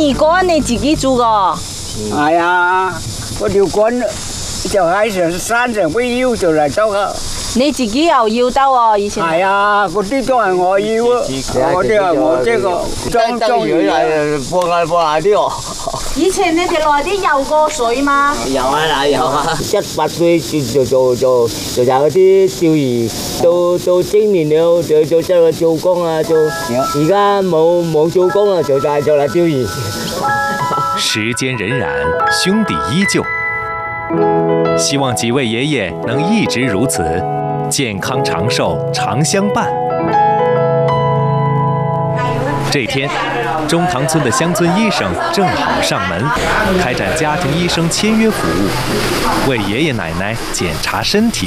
米罐你自己做噶？ 係啊，嗰條管就喺山上邊腰就嚟收噶。 你自己又要兜啊？以前係啊，嗰啲都係我要啊，嗰啲係我即個裝魚嚟放下啲哦。 以前你哋內啲游過水嗎？ 有啊，有啊，18歲就有嗰啲釣魚，到青年了就做工啊，而家冇做工啊，就嚟釣魚。 时间荏苒，兄弟依旧。希望几位爷爷能一直如此，健康长寿，常相伴。这天，中塘村的乡村医生正好上门，开展家庭医生签约服务，为爷爷奶奶检查身体。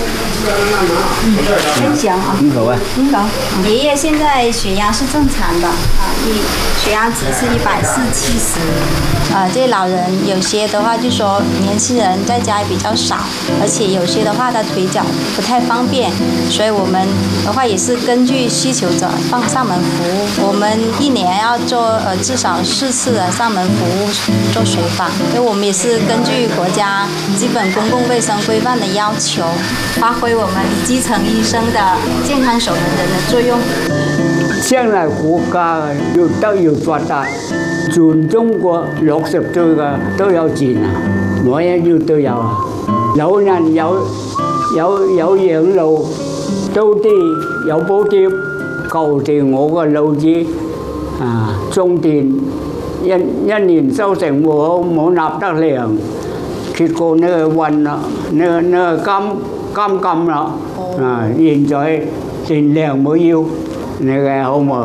真香啊！ 很好啊。 很好。爷爷现在血压是正常的啊，血压值是140/70。这些老人有些的话就说年轻人在家也比较少，而且有些的话他腿脚不太方便，所以我们的话也是根据需求者放上门服务。我们1年要做至少4次的上门服务做随访，因为我们也是根据国家基本公共卫生规范的要求，发挥我们基层医生的健康守门人的作用。 將來國家都要發達，全中國60歲嘅都有錢啊，每一樣都有啊。有人有養老，都啲有補貼，舊時我個老子啊，中電一年收成冇納得糧，結果呢個運啦，呢個監禁啦，啊，現在連糧冇要，你嘅好唔好？